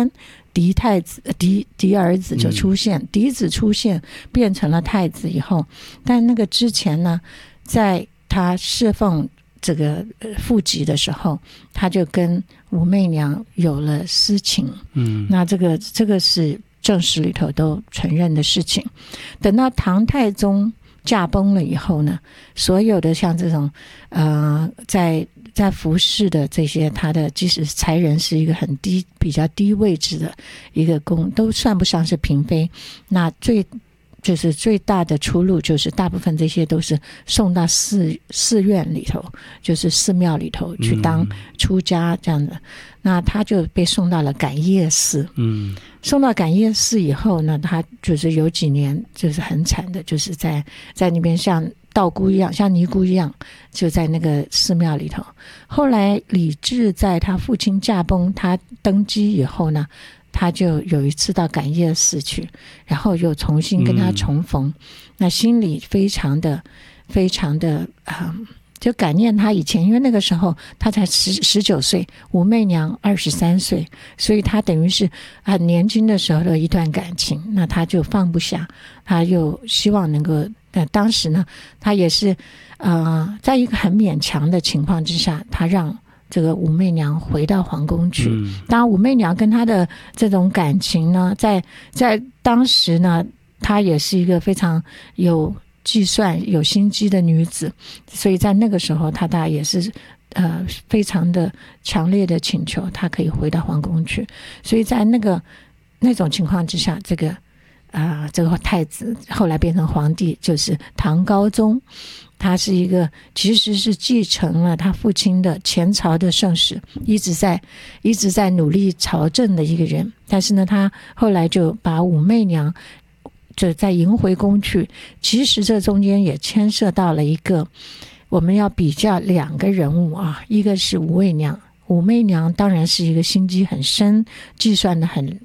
间嫡儿子就出现，嫡子出现变成了太子以后，但那个之前呢，在他侍奉这个父籍的时候，他就跟武媚娘有了私情。那这个是正史里头都承认的事情。等到唐太宗驾崩了以后呢，所有的像这种在服侍的这些，他的即使才人是一个比较低位置的一个宫，都算不上是嫔妃。那最大的出路就是大部分这些都是送到寺院里头，就是寺庙里头去当出家这样的。那他就被送到了感业寺。送到感业寺以后呢，他就是有几年就是很惨的，就是在那边像道姑一样，像尼姑一样，就在那个寺庙里头。后来李治在他父亲驾崩，他登基以后呢，他就有一次到感业寺去，然后又重新跟他重逢。那心里非常的就感念他以前，因为那个时候他才19岁，武媚娘23岁，所以他等于是很年轻的时候的一段感情，那他就放不下，他又希望能够，当时呢，他也是在一个很勉强的情况之下，他让这个武媚娘回到皇宫去。当然武媚娘跟他的这种感情呢，在当时呢，她也是一个非常有计算有心机的女子，所以在那个时候她大概也是非常的强烈的请求她可以回到皇宫去。所以在那种情况之下，这个太子后来变成皇帝，就是唐高宗。他是一个其实是继承了他父亲的前朝的盛世，一直在努力朝政的一个人。但是呢，他后来就把武媚娘就再迎回宫去。其实这中间也牵涉到了一个，我们要比较两个人物啊，一个是武媚娘。武媚娘当然是一个心机很深，计算的很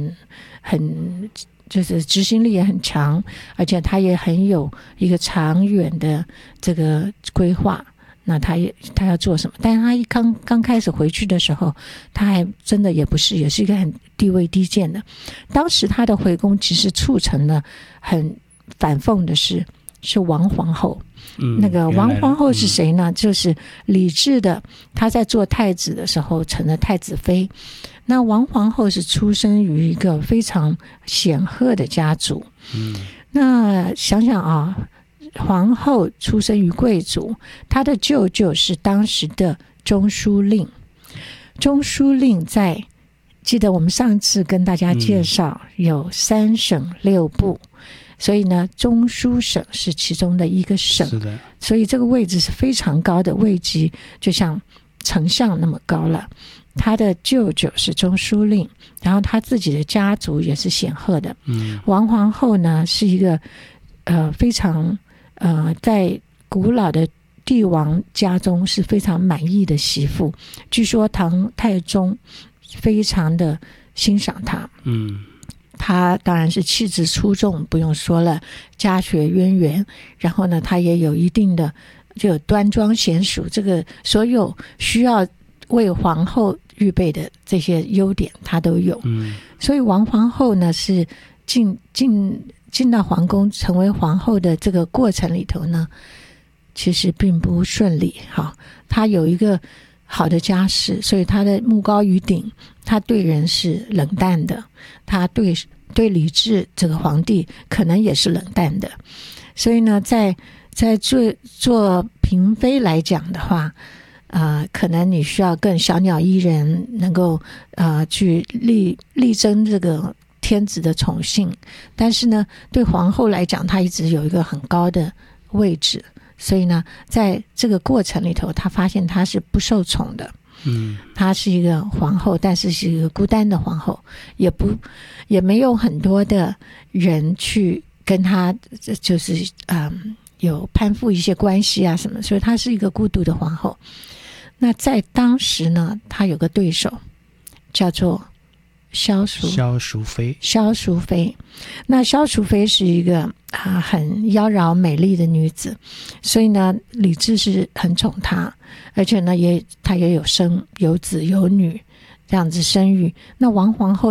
就是执行力也很强，而且她也很有一个长远的这个规划。那她要做什么？但是她一刚开始回去的时候，她还真的也是一个很地位低贱的。当时她的回宫其实促成了很反讽的事，是王皇后。那个王皇后是谁呢？就是李治的，她在做太子的时候成了太子妃。那王皇后是出生于一个非常显赫的家族。那想想啊，皇后出生于贵族，她的舅舅是当时的中书令。中书令记得我们上次跟大家介绍有3省6部，所以呢，中书省是其中的一个省。 是的， 所以这个位置是非常高的，位级就像丞相那么高了。他的舅舅是中书令，然后他自己的家族也是显赫的。王皇后呢是一个非常在古老的帝王家中是非常满意的媳妇。据说唐太宗非常的欣赏她。她当然是气质出众，不用说了，家学渊源，然后呢她也有一定的就有端庄娴熟，这个所有需要为皇后预备的这些优点她都有。所以王皇后呢是进到皇宫成为皇后的这个过程里头呢，其实并不顺利。她有一个好的家世，所以她的目高于顶，她对人是冷淡的，她对李治这个皇帝可能也是冷淡的。所以呢，在做嫔妃来讲的话，可能你需要更小鸟依人，能够去力争这个天子的宠幸。但是呢，对皇后来讲，她一直有一个很高的位置，所以呢，在这个过程里头，她发现她是不受宠的。她是一个皇后，但是是一个孤单的皇后，也没有很多的人去跟她就是有攀附一些关系啊什么，所以她是一个孤独的皇后。那在当时呢，她有个对手叫做萧淑妃。那萧淑妃是一个很妖娆美丽的女子，所以呢，李治是很宠她，而且呢，她也有子有女这样子生育。那王皇后